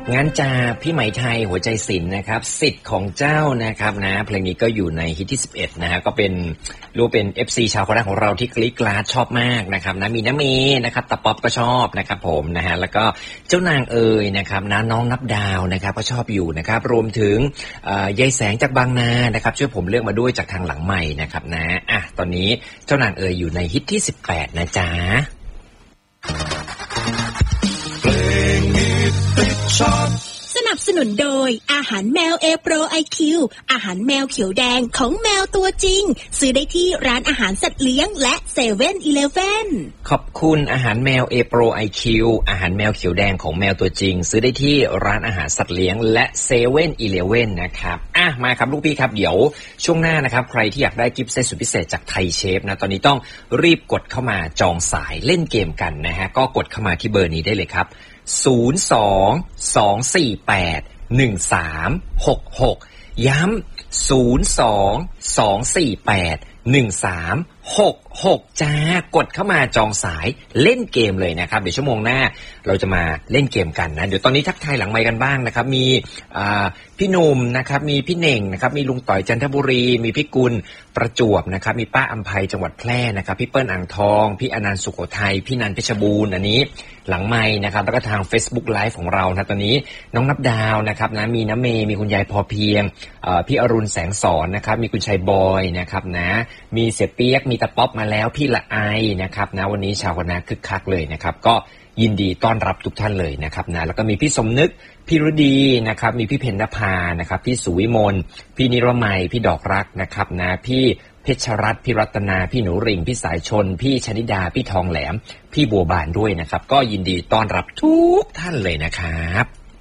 งั้นจะพี่ไหมไทยหัวใจศิลป์นะครับสิทธิ์ของเจ้านะครับนะเพลงนี้ก็อยู่ในฮิตที่11นะฮะก็เป็นรู้เป็น FC ชาวโคราชของเราที่กรี๊ดกราดชอบมากนะครับนะมีน้ำเมนะครับตะป๊อปก็ชอบนะครับผมนะฮะแล้วก็เจ้านางเอ๋ยนะครับนะน้องนับดาวนะครับก็ชอบอยู่นะครับรวมถึงยายแสงจากบางนานะครับช่วยผมเลือกมาด้วยจากทางหลังใหม่นะครับนะตอนนี้เจ้านางเอ๋ยอยู่ในฮิตที่18นะจ๊ะสนับสนุนโดยอาหารแมว A Pro IQ อาหารแมวเขียวแดงของแมวตัวจริงซื้อได้ที่ร้านอาหารสัตว์เลี้ยงและ7-Eleven ขอบคุณอาหารแมว A Pro IQ อาหารแมวเขียวแดงของแมวตัวจริงซื้อได้ที่ร้านอาหารสัตว์เลี้ยงและ7-Eleven นะครับมาครับลูกพี่ครับเดี๋ยวช่วงหน้านะครับใครที่อยากได้กิฟต์เซตสุดพิเศษจากไทยเชฟนะตอนนี้ต้องรีบกดเข้ามาจองสายเล่นเกมกันนะฮะก็กดเข้ามาที่เบอร์นี้ได้เลยครับ02-248-1366ย้ำ02-248-1366จ้ากดเข้ามาจองสายเล่นเกมเลยนะครับเดี๋ยวชั่วโมงหน้าเราจะมาเล่นเกมกันนะเดี๋ยวตอนนี้ทักทายหลังไมค์กันบ้างนะครับมีพี่หนุ่มนะครับมีพี่เน่งนะครับมีลุงต่อยจันทบุรีมีพี่กุลประจวบนะครับมีป้าอัมภัยจังหวัดแพร่นะครับพี่เปิ้ลอ่างทองพี่อนันต์สุโขทัยพี่นันเพชรบูรณ์อันนี้หลังไมค์นะครับแล้วก็ทาง Facebook Live ของเรานะตอนนี้น้องนับดาวนะครับนะมีน้ำเมย์มีคุณยายพอเพียงพี่อรุณแสงสอนนะครับมีคุณชัยบอยนะครับนะมีเสียเปียกมีตะป๊อบมาแล้วพี่ละไอนะครับนะวันนี้ชาวคณะคึกคักเลยนะครับก็ยินดีต้อนรับทุกท่านเลยนะครับนะแล้วก็มีพี่สมนึกพี่ฤดีนะครับมีพี่เพญนภานะครับพี่สุวิมลพี่นิรมัยพี่ดอกรักนะครับนะพี่เพชรรัตน์พี่รัตนาพี่หนูริ่งพี่สายชนพี่ชนิดาพี่ทองแหลมพี่บัวบานด้วยนะครับก็ยินดีต้อนรับทุกท่านเลยนะครับ